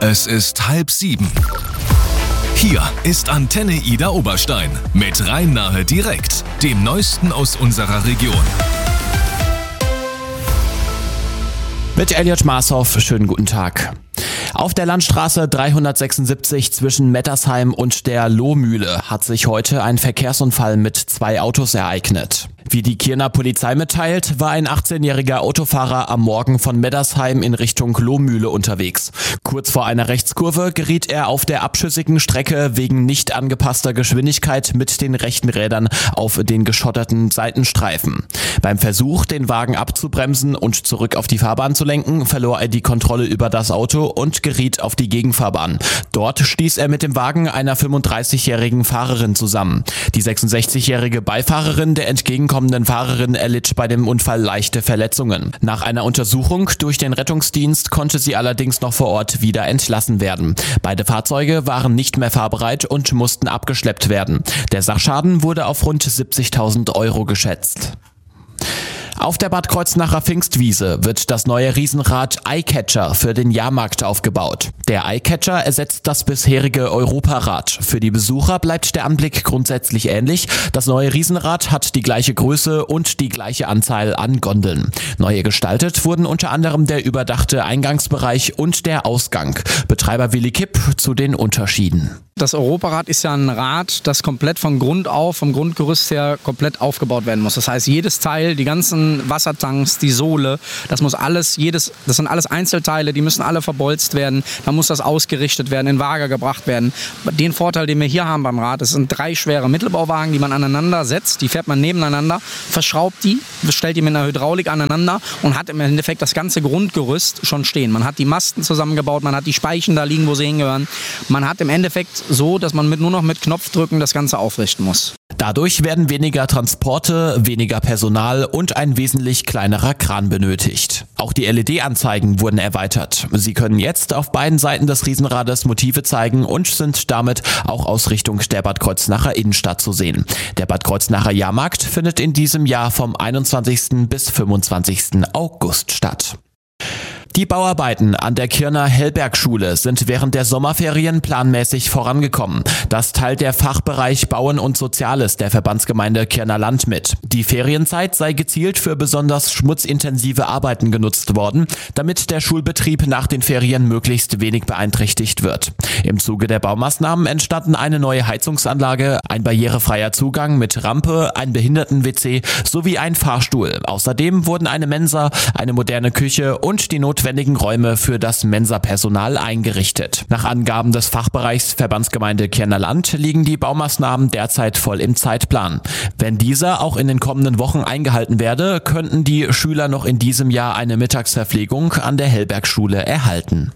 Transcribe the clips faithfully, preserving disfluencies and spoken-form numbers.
Es ist halb sieben. Hier ist Antenne Ida Oberstein mit Rhein-Nahe direkt, dem Neuesten aus unserer Region. Mit Elliot Marshoff, schönen guten Tag. Auf der Landstraße dreihundertsechsundsiebzig zwischen Mettersheim und der Lohmühle hat sich heute ein Verkehrsunfall mit zwei Autos ereignet. Wie die Kiener Polizei mitteilt, war ein achtzehnjähriger Autofahrer am Morgen von Mettersheim in Richtung Lohmühle unterwegs. Kurz vor einer Rechtskurve geriet er auf der abschüssigen Strecke wegen nicht angepasster Geschwindigkeit mit den rechten Rädern auf den geschotterten Seitenstreifen. Beim Versuch, den Wagen abzubremsen und zurück auf die Fahrbahn zu lenken, verlor er die Kontrolle über das Auto und geriet auf die Gegenfahrbahn. Dort stieß er mit dem Wagen einer fünfunddreißigjährigen Fahrerin zusammen. Die sechsundsechzigjährige Beifahrerin der entgegenkommenden Fahrerin erlitt bei dem Unfall leichte Verletzungen. Nach einer Untersuchung durch den Rettungsdienst konnte sie allerdings noch vor Ort wieder entlassen werden. Beide Fahrzeuge waren nicht mehr fahrbereit und mussten abgeschleppt werden. Der Sachschaden wurde auf rund siebzigtausend Euro geschätzt. Auf der Bad Kreuznacher Pfingstwiese wird das neue Riesenrad Eyecatcher für den Jahrmarkt aufgebaut. Der Eyecatcher ersetzt das bisherige Europarad. Für die Besucher bleibt der Anblick grundsätzlich ähnlich. Das neue Riesenrad hat die gleiche Größe und die gleiche Anzahl an Gondeln. Neu gestaltet wurden unter anderem der überdachte Eingangsbereich und der Ausgang. Betreiber Willi Kipp zu den Unterschieden. Das Europarad ist ja ein Rad, das komplett von Grund auf, vom Grundgerüst her komplett aufgebaut werden muss. Das heißt, jedes Teil, die ganzen Wassertanks, die Sohle, das muss alles, jedes, das sind alles Einzelteile, die müssen alle verbolzt werden. Dann muss das ausgerichtet werden, in Waage gebracht werden. Den Vorteil, den wir hier haben beim Rad, das sind drei schwere Mittelbauwagen, die man aneinander setzt. Die fährt man nebeneinander, verschraubt die, stellt die mit einer Hydraulik aneinander und hat im Endeffekt das ganze Grundgerüst schon stehen. Man hat die Masten zusammengebaut, man hat die Speichen da liegen, wo sie hingehören. Man hat im Endeffekt so, dass man mit, nur noch mit Knopfdrücken das Ganze aufrichten muss. Dadurch werden weniger Transporte, weniger Personal und ein wesentlich kleinerer Kran benötigt. Auch die L E D-Anzeigen wurden erweitert. Sie können jetzt auf beiden Seiten des Riesenrades Motive zeigen und sind damit auch aus Richtung der Bad Kreuznacher Innenstadt zu sehen. Der Bad Kreuznacher Jahrmarkt findet in diesem Jahr vom einundzwanzigsten bis fünfundzwanzigsten August statt. Die Bauarbeiten an der Kirner Hellbergschule sind während der Sommerferien planmäßig vorangekommen. Das teilt der Fachbereich Bauen und Soziales der Verbandsgemeinde Kirner Land mit. Die Ferienzeit sei gezielt für besonders schmutzintensive Arbeiten genutzt worden, damit der Schulbetrieb nach den Ferien möglichst wenig beeinträchtigt wird. Im Zuge der Baumaßnahmen entstanden eine neue Heizungsanlage, ein barrierefreier Zugang mit Rampe, ein Behinderten-W C sowie ein Fahrstuhl. Außerdem wurden eine Mensa, eine moderne Küche und die notwendigen Räume für das Mensa-Personal eingerichtet. Nach Angaben des Fachbereichs Verbandsgemeinde Kirner Land liegen die Baumaßnahmen derzeit voll im Zeitplan. Wenn dieser auch in den kommenden Wochen eingehalten werde, könnten die Schüler noch in diesem Jahr eine Mittagsverpflegung an der Hellbergschule erhalten.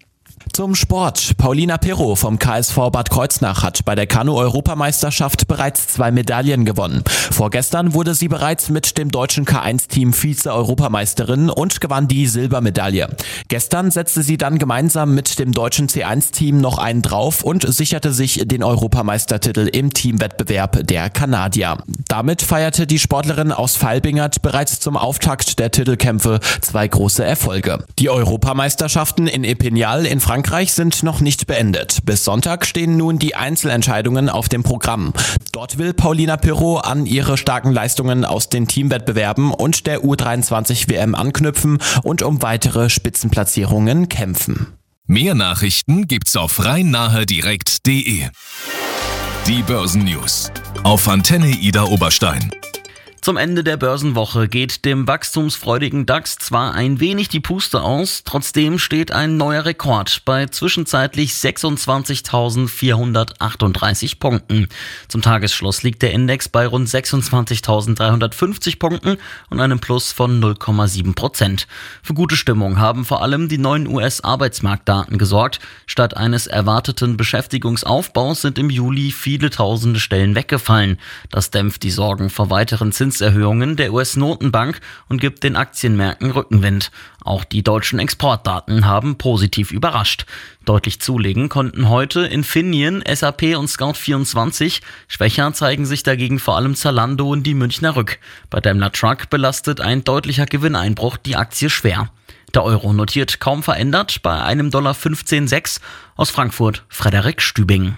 Zum Sport. Paulina Pirro vom K S V Bad Kreuznach hat bei der Kanu-Europameisterschaft bereits zwei Medaillen gewonnen. Vorgestern wurde sie bereits mit dem deutschen K eins Team Vize-Europameisterin und gewann die Silbermedaille. Gestern setzte sie dann gemeinsam mit dem deutschen C eins Team noch einen drauf und sicherte sich den Europameistertitel im Teamwettbewerb der Kanadier. Damit feierte die Sportlerin aus Vailbingert bereits zum Auftakt der Titelkämpfe zwei große Erfolge. Die Europameisterschaften in Epinal in Frankreich sind noch nicht beendet. Bis Sonntag stehen nun die Einzelentscheidungen auf dem Programm. Dort will Paulina Pirro an ihre starken Leistungen aus den Teamwettbewerben und der U dreiundzwanzig W M anknüpfen und um weitere Spitzenplatzierungen kämpfen. Mehr Nachrichten gibt's auf rhein-nahe direkt punkt de. Die Börsennews auf Antenne Ida Oberstein. Zum Ende der Börsenwoche geht dem wachstumsfreudigen DAX zwar ein wenig die Puste aus, trotzdem steht ein neuer Rekord bei zwischenzeitlich sechsundzwanzigtausendvierhundertachtunddreißig Punkten. Zum Tagesschluss liegt der Index bei rund sechsundzwanzigtausenddreihundertfünfzig Punkten und einem Plus von null Komma sieben Prozent. Für gute Stimmung haben vor allem die neuen U S-Arbeitsmarktdaten gesorgt. Statt eines erwarteten Beschäftigungsaufbaus sind im Juli viele tausende Stellen weggefallen. Das dämpft die Sorgen vor weiteren Zinserhöhungen der U S-Notenbank und gibt den Aktienmärkten Rückenwind. Auch die deutschen Exportdaten haben positiv überrascht. Deutlich zulegen konnten heute Infineon, S A P und Scout vierundzwanzig. Schwächer zeigen sich dagegen vor allem Zalando und die Münchner Rück. Bei Daimler Truck belastet ein deutlicher Gewinneinbruch die Aktie schwer. Der Euro notiert kaum verändert bei einem Dollar fünfzehn Komma sechs. Aus Frankfurt Frederik Stübing.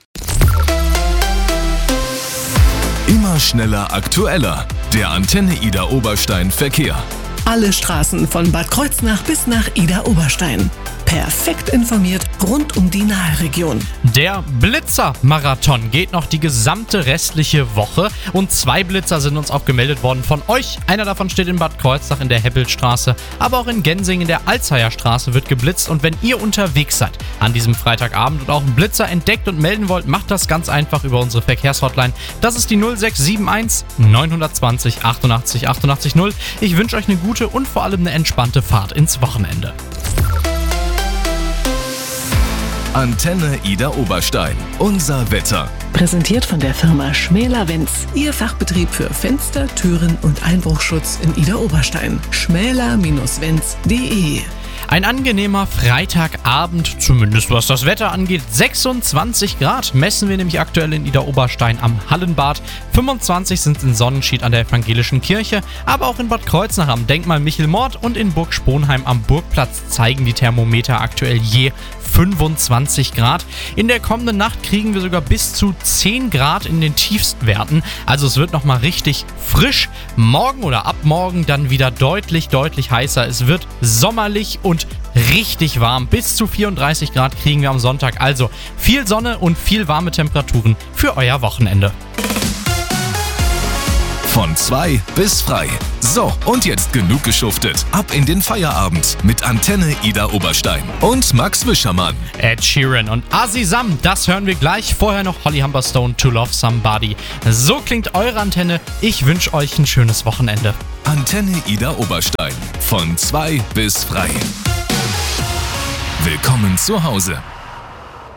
Immer schneller, aktueller. Der Antenne Ida Oberstein Verkehr. Alle Straßen von Bad Kreuznach bis nach Ida Oberstein. Perfekt informiert rund um die Naheregion. Der Blitzer-Marathon geht noch die gesamte restliche Woche und zwei Blitzer sind uns auch gemeldet worden von euch. Einer davon steht in Bad Kreuznach in der Heppelstraße, aber auch in Gensing in der Alzheimer-Straße wird geblitzt. Und wenn ihr unterwegs seid an diesem Freitagabend und auch einen Blitzer entdeckt und melden wollt, macht das ganz einfach über unsere Verkehrshotline. Das ist die null sechs sieben eins neun zwei null achtundachtzig achtundachtzig null. Ich wünsche euch eine gute und vor allem eine entspannte Fahrt ins Wochenende. Antenne Ida Oberstein. Unser Wetter. Präsentiert von der Firma Schmäler-Wenz. Ihr Fachbetrieb für Fenster, Türen und Einbruchschutz in Ida Oberstein. schmäler Bindestrich wenz punkt de. Ein angenehmer Freitagabend, zumindest was das Wetter angeht. sechsundzwanzig Grad messen wir nämlich aktuell in Ida Oberstein am Hallenbad. fünfundzwanzig sind in Sonnenschied an der Evangelischen Kirche, aber auch in Bad Kreuznach am Denkmal Michel Mord und in Burg Sponheim am Burgplatz zeigen die Thermometer aktuell je fünfundzwanzig Grad. In der kommenden Nacht kriegen wir sogar bis zu zehn Grad in den Tiefstwerten. Also es wird nochmal richtig frisch. Morgen oder ab morgen dann wieder deutlich, deutlich heißer. Es wird sommerlich und richtig warm. Bis zu vierunddreißig Grad kriegen wir am Sonntag. Also viel Sonne und viel warme Temperaturen für euer Wochenende. Von zwei bis frei. So, und jetzt genug geschuftet. Ab in den Feierabend mit Antenne Ida Oberstein und Max Wischermann. Ed Sheeran und Azizam, das hören wir gleich. Vorher noch Holly Humberstone, To Love Somebody. So klingt eure Antenne. Ich wünsche euch ein schönes Wochenende. Antenne Ida Oberstein. Von zwei bis frei. Willkommen zu Hause.